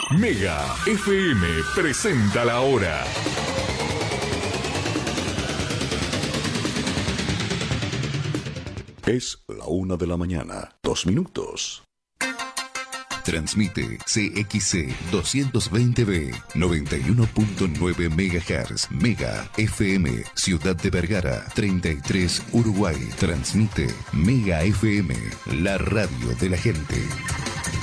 Mega FM presenta la hora. Es la 1:02 PM. Transmite CXC 220B 91.9 MHz Mega FM Ciudad de Vergara 33 Uruguay. Transmite Mega FM, la radio de la gente.